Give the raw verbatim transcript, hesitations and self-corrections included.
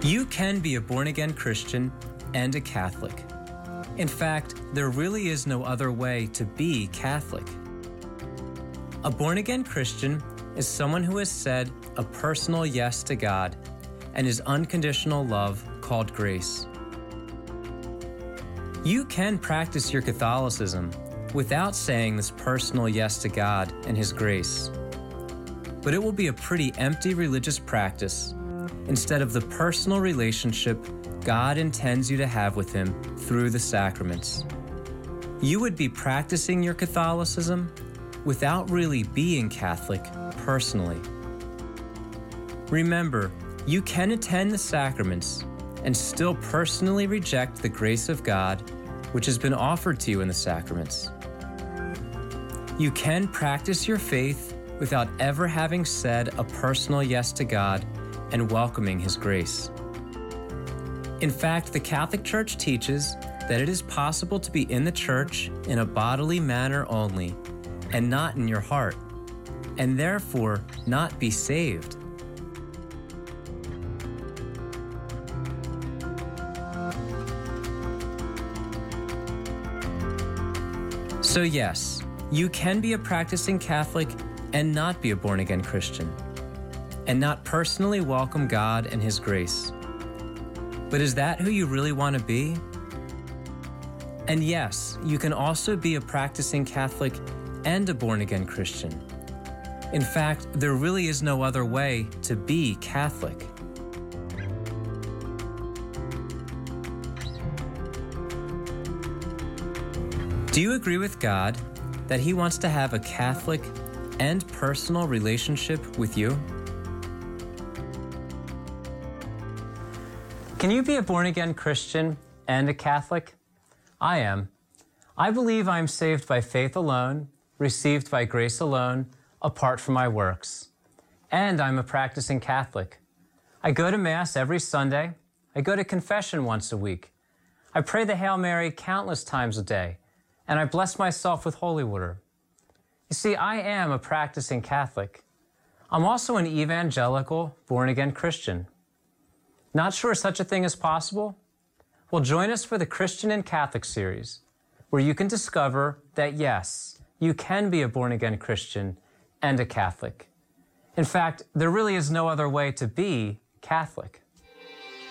You can be a born-again Christian and a Catholic. In fact, there really is no other way to be Catholic. A born-again Christian is someone who has said a personal yes to God and His unconditional love called grace. You can practice your Catholicism without saying this personal yes to God and His grace, but it will be a pretty empty religious practice instead of the personal relationship God intends you to have with Him through the sacraments. You would be practicing your Catholicism without really being Catholic personally. Remember, you can attend the sacraments and still personally reject the grace of God which has been offered to you in the sacraments. You can practice your faith without ever having said a personal yes to God and welcoming His grace. In fact, the Catholic Church teaches that it is possible to be in the church in a bodily manner only and not in your heart, and therefore not be saved. So yes, you can be a practicing Catholic and not be a born-again Christian, and not personally welcome God and His grace. But is that who you really want to be? And yes, you can also be a practicing Catholic and a born-again Christian. In fact, there really is no other way to be Catholic. Do you agree with God that He wants to have a Catholic and personal relationship with you? Can you be a born-again Christian and a Catholic? I am. I believe I am saved by faith alone, received by grace alone, apart from my works. And I'm a practicing Catholic. I go to Mass every Sunday. I go to confession once a week. I pray the Hail Mary countless times a day, and I bless myself with holy water. You see, I am a practicing Catholic. I'm also an evangelical, born-again Christian. Not sure such a thing is possible? Well, join us for the Christian and Catholic series, where you can discover that yes, you can be a born-again Christian and a Catholic. In fact, there really is no other way to be Catholic.